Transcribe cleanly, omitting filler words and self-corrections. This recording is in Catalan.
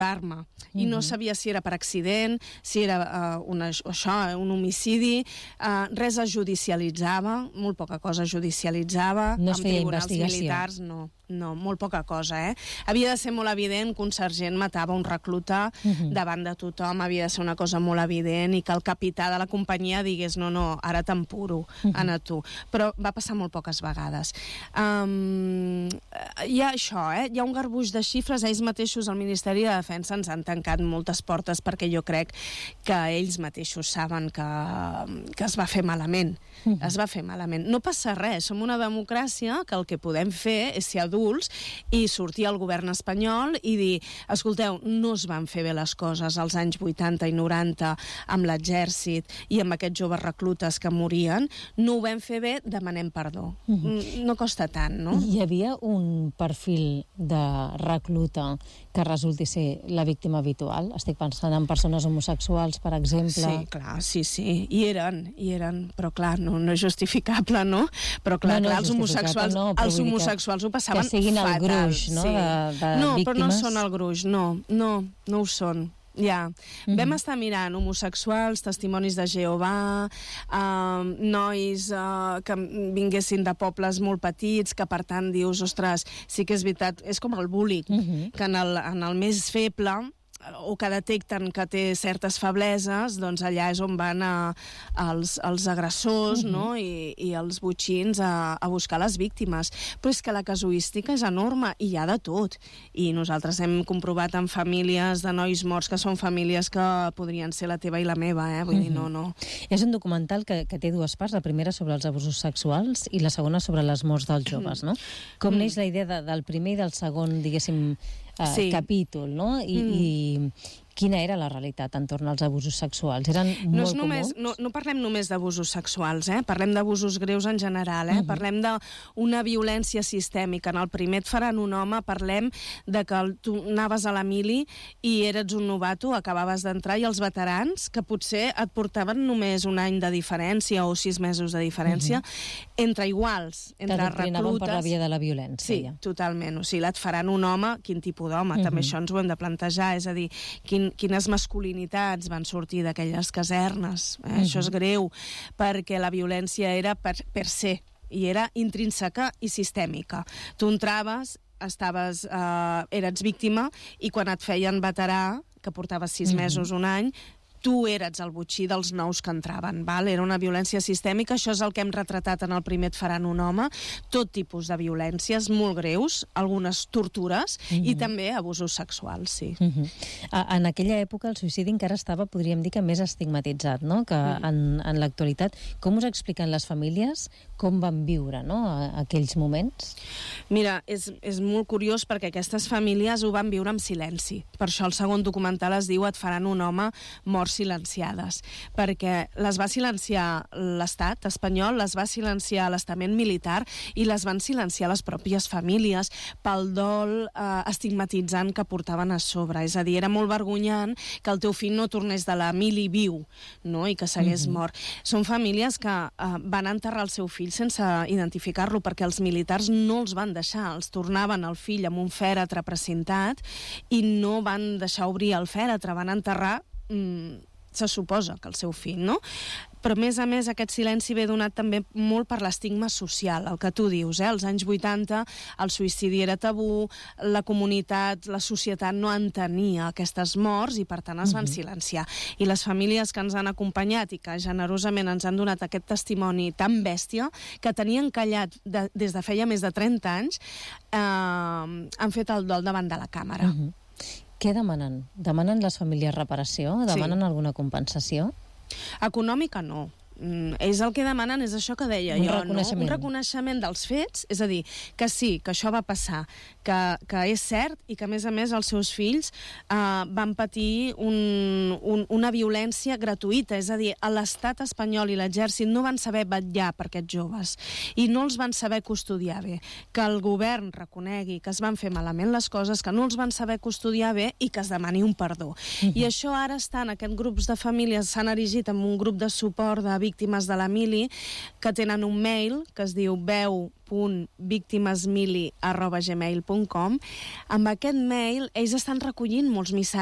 arma i no sabia si era per accident, si era un homicidi, res es judicialitzava, molt poca cosa es judicialitzava, no es amb feia tribunals investigació. militars, no, molt poca cosa, Havia de ser molt evident que un sergent matava un recluta davant de tothom, havia de ser una cosa molt evident i que el capità de la companyia digués no, ara t'empuro, Anna, tu. Però va passar molt poques vegades. Hi ha això, hi ha un garbuix de xifres, ells mateixos, el Ministeri de Defensa, ens han tancat moltes portes perquè jo crec que ells mateixos saben que es va fer malament. Es va fer malament. No passa res, som una democràcia que el que podem fer és ser adults i sortir al govern espanyol i dir, escolteu, no es van fer bé les coses als anys 80 i 90 amb l'exèrcit i amb aquests joves reclutes que morien, no ho vam fer bé, demanem perdó. No costa tant, no? Hi havia un perfil de recluta que resulti ser la víctima habitual? Estic pensant en persones homosexuals, per exemple. Sí, clar, sí. Hi eren, però clar, no és justificable, no? Però clar, els homosexuals ho passaven fatal. Que siguin el gruix, no?, de víctimes. Però no són el gruix, no ho són. Ja. Vam estar mirant homosexuals, testimonis de Jehovà, nois que vinguessin de pobles molt petits, que per tant dius, ostres, sí que és veritat, és com el bullying, que en el més feble o que detecten que té certes febleses, doncs allà és on van els agressors, no? I els botxins a buscar les víctimes. Però és que la casuística és enorme i hi ha de tot. I nosaltres hem comprovat en famílies de nois morts que són famílies que podrien ser la teva i la meva, vull dir, no. És un documental que té dues parts, la primera sobre els abusos sexuals i la segona sobre les morts dels joves, no? Com neix la idea del primer i del segon, diguéssim, capítol, no? I quina era la realitat entorn als abusos sexuals? Eren molt comuns? No parlem només d'abusos sexuals, parlem d'abusos greus en general, parlem d'una violència sistèmica. En el primer et faran un home, parlem de que tu anaves a la mili i eres un novato, acabaves d'entrar, i els veterans, que potser et portaven només un any de diferència o 6 mesos de diferència, entre iguals, entre reclutes... T'adoctrinaven per la via de la violència. Sí, totalment. O sigui, et faran un home, quin tipus d'home? També això ens ho hem de plantejar, és a dir, quines masculinitats van sortir d'aquelles casernes. Això és greu, perquè la violència era per se, i era intrínseca i sistèmica. Tu entraves, eres víctima, i quan et feien veterà, que portaves 6 mesos, un any, tu eres el botxí dels nous que entraven, val? Era una violència sistèmica, això és el que hem retratat en el primer et faran un home, tot tipus de violències molt greus, algunes tortures i també abusos sexuals, sí. En aquella època el suïcidi encara estava, podríem dir, que més estigmatitzat, no?, que en l'actualitat. Com us expliquen les famílies com van viure, no?, aquells moments? Mira, és molt curiós perquè aquestes famílies ho van viure amb silenci. Per això el segon documental es diu Et faran un home, morts silenciades, perquè les va silenciar l'estat espanyol, les va silenciar l'estament militar i les van silenciar les pròpies famílies pel dol estigmatitzant que portaven a sobre. És a dir, era molt vergonyant que el teu fill no tornés de la mili viu, no?, i que s'hagués mort. Són famílies que van enterrar el seu fill sense identificar-lo perquè els militars no els van deixar, els tornaven el fill amb un fèretre precintat i no van deixar obrir el fèretre, van enterrar se suposa que el seu fill, no? Però, a més, aquest silenci ve donat també molt per l'estigma social, el que tu dius, als anys 80 el suïcidi era tabú, la comunitat, la societat no entenia aquestes morts i, per tant, es van silenciar. I les famílies que ens han acompanyat i que generosament ens han donat aquest testimoni tan bèstia, que tenien callat des de feia més de 30 anys, han fet el dol davant de la càmera. Què demanen? Demanen les famílies reparació? Demanen alguna compensació? Econòmica no. Ells el que demanen és això que deia jo, no? Un reconeixement dels fets, és a dir, que sí, que això va passar, que és cert i que, a més, els seus fills van patir una violència gratuïta, és a dir, l'estat espanyol i l'exèrcit no van saber vetllar per aquests joves i no els van saber custodiar bé, que el govern reconegui que es van fer malament les coses, que no els van saber custodiar bé i que es demani un perdó. I això ara estan, aquests grups de famílies s'han erigit en un grup de suport de víctimes víctimes de la mili, que tenen un mail que es diu veu.victimesmili@gmail.com. Amb aquest mail ells estan recollint molts missatges